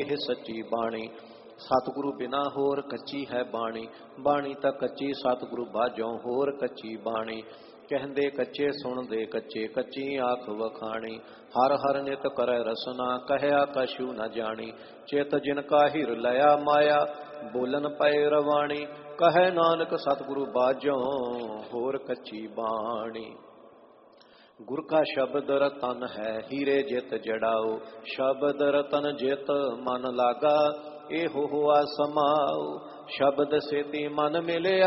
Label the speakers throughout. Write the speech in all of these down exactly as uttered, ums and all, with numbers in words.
Speaker 1: ਇਹ ਸੱਚੀ ਬਾਣੀ। ਸਤਿਗੁਰੂ ਬਿਨਾ ਹੋਰ ਕੱਚੀ ਹੈ ਬਾਣੀ, ਬਾਣੀ ਤਾਂ ਕੱਚੀ ਸਤਿਗੁਰੂ ਬਾਝੋਂ ਹੋਰ ਕੱਚੀ ਬਾਣੀ। ਕਹਿੰਦੇ ਕੱਚੇ ਸੁਣਦੇ ਕੱਚੇ, ਕੱਚੀ ਆਖ ਵਖਾਣੀ। ਹਰ ਹਰ ਨਿਤ ਕਰੈ ਰਸਨਾ, ਕਹਿਆ ਕਛੂ ਨ ਜਾਣੀ। ਚਿਤ ਜਿਨ ਕਾ ਹਿਰ ਲਿਆ ਮਾਇਆ, ਬੋਲਨ ਪਏ ਰਵਾਣੀ। ਕਹੈ ਨਾਨਕ ਸਤਿਗੁਰੂ ਬਾਝੋਂ ਹੋਰ ਕੱਚੀ ਬਾਣੀ। ਗੁਰ ਕਾ ਸ਼ਬਦ ਰਤਨ ਹੈ, ਹੀਰੇ ਜਿਤ ਜੜਾਓ। ਸ਼ਬਦ ਰਤਨ ਜਿਤ ਮਨ ਲਾਗਾ, ਇਹੋ ਹੋਆ ਸਮਾਉ। ਸ਼ਬਦ ਸੇਤੀ ਮਨ ਮਿਲਿਆ,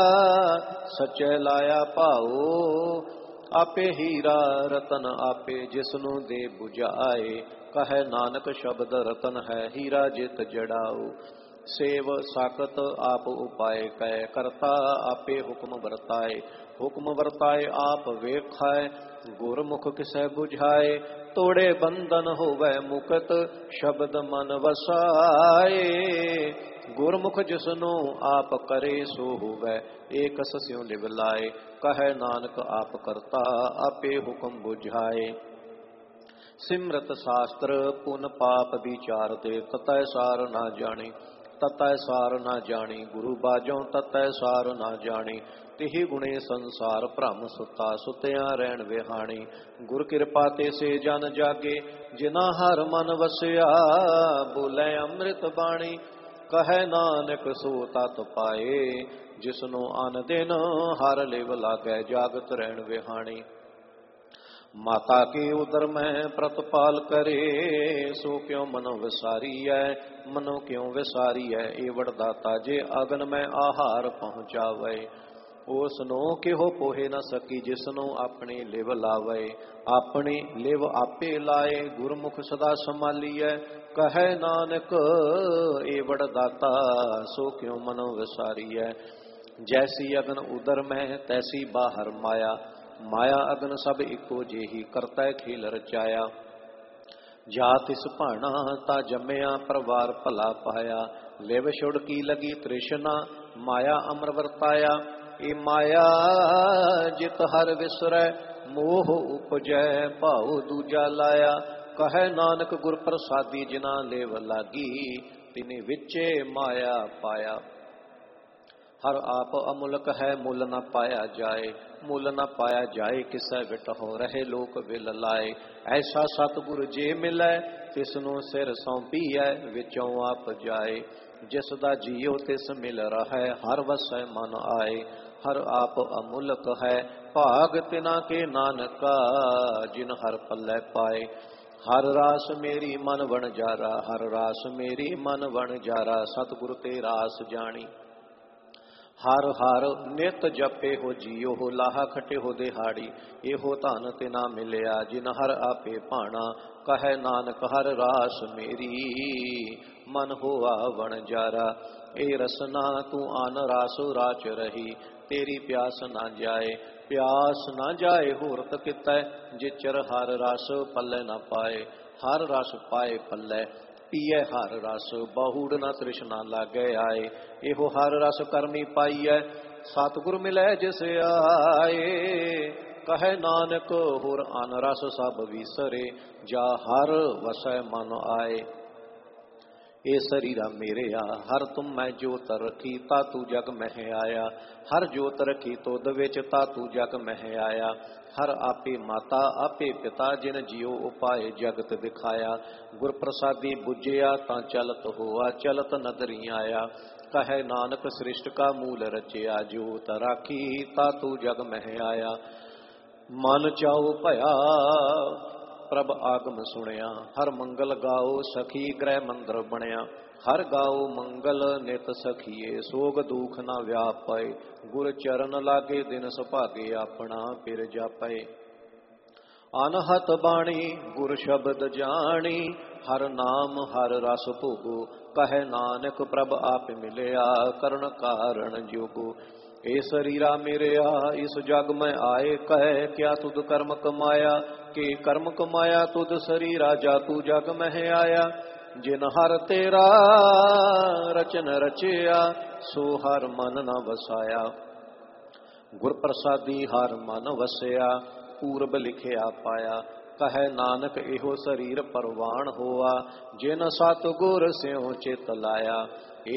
Speaker 1: ਸੱਚੇ ਲਾਇਆ ਭਾਉ। ਆਪੇ ਹੀਰਾ ਰਤਨ ਆਪੇ ਜਿਸਨੂੰ ਦੇ 부ਝਾਏ। ਕਹੈ ਨਾਨਕ ਸ਼ਬਦ ਰਤਨ ਹੈ, ਹੀਰਾ ਜਿਤ ਜੜਾਓ। ਸੇਵ ਸਾਕਤ ਆਪ ਉਪਾਏ ਕੈ, ਕਰਤਾ ਆਪੇ ਹੁਕਮ ਵਰਤਾਏ। ਹੁਕਮ ਵਰਤਾਏ ਆਪ ਵੇਖਾਏ, ਗੁਰਮੁਖ ਕਿਸੈ 부ਝਾਏ। ਤੋੜੇ ਬੰਧਨ ਹੋਵੈ ਮੁਕਤ, ਸ਼ਬਦ ਮਨ ਵਸਾਏ। ਗੁਰਮੁਖ ਜਿਸਨੂੰ ਆਪ ਕਰੇ ਸੋ ਹੋਵੈ, ਏਕਸ ਸਿਉ ਲਿਵ ਲਾਏ। ਕਹੈ ਨਾਨਕ ਆਪ ਕਰਤਾ ਆਪੇ ਹੁਕਮ 부ਝਾਏ। ਸਿਮਰਤ ਸ਼ਾਸਤਰ ਪੁਨ ਪਾਪ ਵਿਚਾਰ ਦੇ, ਤਤੈ ਸਾਰ ਨਾ ਜਾਣੀ। ਤਤੈ ਸਾਰ ਨਾ ਜਾਣੀ ਗੁਰੂ ਬਾਝੋਂ, ਤਤੈ ਸਾਰ ਨਾ ਜਾਣੀ। ਤਿਹੀ ਗੁਣੇ ਸੰਸਾਰ ਭ੍ਰਮ ਸੁਤਾ, ਸੁਤਿਆਂ ਰਹਿਣ ਵਿਹਾਣੀ। ਗੁਰ ਕਿਰਪਾ ਤੇ ਸੇ ਜਨ ਜਾਗੇ, ਜਿਨਾ ਹਰ ਮਨ ਵਸਿਆ। ਬੋਲੇ ਅੰਮ੍ਰਿਤ ਬਾਣੀ, ਕਹੈ ਨਾਨਕ ਸੋ ਤਤ ਪਾਏ। ਜਿਸਨੂੰ ਅਨ ਦਿਨ ਹਰ ਲਿਵ ਲਾਗੈ, ਜਾਗਤ ਰਹਿਣ ਵਿਹਾਣੀ। ਮਾਤਾ ਕੇ ਉਦਰ ਮੈਂ ਪ੍ਰਤਪਾਲ ਕਰੇ, ਸੋ ਕਿਉ ਮਨੋ ਵਿਸਾਰੀਐ। ਮਨੋ ਕਿਉ ਵਿਸਾਰੀਐ, ਏਵੜ ਦਾਤਾ ਜੇ ਅਗਨ ਮੈਂ ਆਹਾਰ ਪਹੁੰਚਾਵੇ। ਉਸ ਨੂੰ ਕਿਹੋ ਪੋਹੇ ਨ ਸਕੀ, ਜਿਸਨੂੰ ਆਪਣੀ ਲਿਵ ਲਾਵੇ। ਆਪਣੀ ਲਿਵ ਆਪੇ ਲਾਏ, ਗੁਰਮੁਖ ਸਦਾ ਸੰਭਾਲੀਐ। ਕਹੈ ਨਾਨਕ ਏਵੜ ਦਾਤਾ, ਸੋ ਕਿਉ ਮਨੋ ਵਿਸਾਰੀਐ। ਜੈਸੀ ਅਗਨ ਉਦਰ ਮੈਂ, ਤੈਸੀ ਬਾਹਰ ਮਾਇਆ। ਮਾਇਆ ਅਗਨ ਸਭ ਇੱਕੋ ਜਿਹੀ, ਕਰਤਾ ਖੇਲ ਰਚਾਇਆ। ਜਾ ਤਿਸ ਭਾਣਾ ਤਾ ਜੰਮਿਆ, ਪਰਵਾਰ ਭਲਾ ਪਾਇਆ। ਲਿਵ ਛੁੜ ਕੀ ਲਗੀ ਤ੍ਰਿਸ਼ਨਾ, ਮਾਇਆ ਅਮਰ ਵਰਤਾਇਆ। ਇਹ ਮਾਇਆ ਜਿਤ ਹਰ ਵਿਸਰੈ, ਮੋਹ ਉਪਜੈ ਭਾਉ ਦੂਜਾ ਲਾਇਆ। ਕਹੈ ਨਾਨਕ ਗੁਰ ਪ੍ਰਸਾਦੀ, ਜਿਨਾ ਲਿਵ ਲਾਗੀ। ਤਿਨੇ ਵਿਚੇ ਮਾਇਆ ਪਾਇਆ। ਹਰ ਆਪ ਅਮੁਲਕ ਹੈ, ਮੁੱਲ ਨ ਪਾਇਆ ਜਾਏ। ਮੁੱਲ ਨ ਪਾਇਆ ਜਾਏ, ਕਿਸੈ ਵਿਟ ਹੋ ਰਹੇ ਲੋਕ ਵਿਲ ਲਾਏ। ਐਸਾ ਸਤਿਗੁਰ ਜੇ ਮਿਲੈ, ਤਿਸਨੂੰ ਸਿਰ ਸੌਂਪੀਐ, ਵਿੱਚੋਂ ਆਪ ਜਾਏ। ਜਿਸ ਦਾ ਜੀਉ ਤਿਸ ਮਿਲ ਰਹੈ, ਹਰ ਵਸੈ ਮਨ ਆਏ। ਹਰ ਆਪ ਅਮੁਲਕ ਹੈ, ਭਾਗ ਤਿਨਾ ਕੇ ਨਾਨਕਾ। ਜਿਨ ਹਰ ਪੱਲੇ ਪਾਏ। ਹਰ ਰਾਸ ਮੇਰੀ ਮਨ ਵਣਜਾਰਾ, ਹਰ ਰਾਸ ਮੇਰੀ ਮਨ ਵਣਜਾਰਾ। ਸਤਿਗੁਰ ਤੇ ਰਾਸ ਜਾਣੀ। ਹਰ ਹਰ ਨਿਤ ਜਪੇ ਹੋ ਜੀਓ, ਹੋ ਲਾਹਾ ਖਟੇ ਹੋ ਦਿਹਾੜੀ। ਇਹੋ ਧਨ ਤੇ ਨਾ ਮਿਲਿਆ, ਜਿਨ ਹਰ ਆਪੇ ਭਾਣਾ। ਕਹੈ ਨਾਨਕ ਹਰ ਰਾਸ ਮੇਰੀ, ਮਨ ਹੋਆ ਵਣਜਾਰਾ। ਇਹ ਰਸਨਾ ਤੂੰ ਆਨ ਰਾਸੋ ਰਾਚ ਰਹੀ, ਤੇਰੀ ਪਿਆਸ ਨਾ ਜਾਏ। ਪਿਆਸ ਨਾ ਜਾਏ ਹੋਰਤ ਕਿਤੈ, ਜਿਚਰ ਹਰ ਰਸ ਪੱਲੇ ਨਾ ਪਾਏ। ਹਰ ਰਸ ਪਾਏ ਪੱਲੇ, ਪੀਐ ਹਰ ਰਸ, ਬਹੁੜ ਨਾ ਤ੍ਰਿਸ਼ਨਾ ਲਾਗੇ ਆਏ। ਇਹੋ ਹਰ ਰਸ ਕਰਮੀ ਪਾਈਐ, ਸਤਿਗੁਰ ਮਿਲੈ ਜਿਸ ਆਏ। ਕਹੈ ਨਾਨਕ ਹੋਰ ਅਨ ਰਸ ਸਭ ਵਿਸਰੇ, ਜਾ ਹਰ ਵਸੈ ਮਨ ਆਏ। ਇਹ ਸਰੀਰਾ ਮੇਰਿਆ, ਹਰ ਤੁਮ ਮੈਂ ਜੋਤ ਰਖੀ। ਤਾ ਤੂ ਜਗ ਮਹਿ ਆਇਆ, ਹਰ ਜੋਤ ਰਖੀ ਤੁਧ ਵਿੱਚ। ਤਾ ਤੂ ਜਗ ਮਹਿ ਆਇਆ। ਹਰ ਆਪੇ ਮਾਤਾ ਆਪੇ ਪਿਤਾ, ਜਿਨ ਜਿਉ ਉਪਾਏ ਜਗਤ ਦਿਖਾਇਆ। ਗੁਰ ਪ੍ਰਸਾਦੀ ਬੁਝਿਆ, ਤਾਂ ਚਲਤ ਹੋਆ, ਚਲਤ ਨਦਰੀ ਆਇਆ। ਕਹੈ ਨਾਨਕ ਸ੍ਰਿਸ਼ਟ ਕਾ ਮੂਲ ਰਚਿਆ, ਜੋਤ ਰਾਖੀ। ਤਾ ਤੂ ਜਗ ਮਹਿ ਆਇਆ। ਮਨ ਚਾਉ ਭਇਆ, ਪ੍ਰਭ ਆਗਮ ਸੁਣਿਆ। ਹਰ ਮੰਗਲ ਗਾਓ, ਸਖੀ ਗ੍ਰਹਿ ਮੰਦਰ ਬਣਿਆ। ਹਰ ਗਾਓ ਮੰਗਲ ਨਿਤ ਸਖੀਏ, ਸੋਗ ਦੁਖ ਨਾ ਵਿਆਪੈ। ਗੁਰ ਚਰਨ ਲਾਗੇ ਦਿਨ ਸੁਭਾਗੇ, ਆਪਣਾ ਫਿਰ ਜਾਪੈ। ਅਨਹਤ ਬਾਣੀ ਗੁਰ ਸ਼ਬਦ ਜਾਣੀ, ਹਰ ਨਾਮ ਹਰ ਰਸ ਭੋਗੋ। ਕਹੈ ਨਾਨਕ ਪ੍ਰਭ ਆਪ ਮਿਲਿਆ, ਕਰਨ ਕਾਰਣ ਜੋਗੋ। ਇਹ ਸਰੀਰਾ ਮੇਰਿਆ, ਇਸ ਜਗ ਮੈਂ ਆਏ। ਕਹੈ ਕਿਆ ਤੁਧ ਕਰਮ ਕਮਾਇਆ, ਕੇ ਕਰਮ ਕਮਾਇਆ ਤੁਧ ਸਰੀਰਾ। ਜਾ ਤੂ ਜਗ ਮਹਿ ਆਇਆ, ਜਿਨ ਹਰ ਤੇਰਾ ਰਚਨ ਰਚਿਆ। ਸੋ ਹਰ ਮਨ ਨ ਵਸਾਇਆ, ਗੁਰ ਪ੍ਰਸਾਦੀ ਹਰ ਮਨ ਵਸਿਆ। ਪੂਰਬ ਲਿਖਿਆ ਪਾਇਆ, ਕਹੈ ਨਾਨਕ ਇਹੋ ਸਰੀਰ ਪਰਵਾਨ ਹੋਆ, ਜਿਨ ਸਤਿਗੁਰ ਸਿਉ ਚਿਤ ਲਾਇਆ।